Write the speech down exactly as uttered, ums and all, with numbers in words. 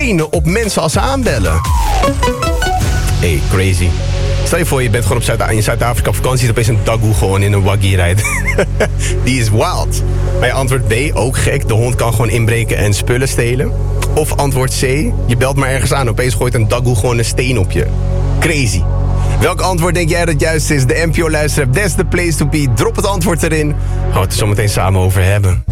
stenen op mensen als ze aanbellen. Hey, crazy. Stel je voor, je bent gewoon op Zuid- in Zuid-Afrika op vakantie... ziet opeens een dagoe gewoon in een waggie rijden. Die is wild. Maar je antwoord B, ook gek. De hond kan gewoon inbreken en spullen stelen. Of antwoord C, je belt maar ergens aan... opeens gooit een dagoe gewoon een steen op je. Crazy. Welk antwoord denk jij dat juist is? De N P O-luisteraar, that's the place to be. Drop het antwoord erin. Gaan we het er zo meteen samen over hebben.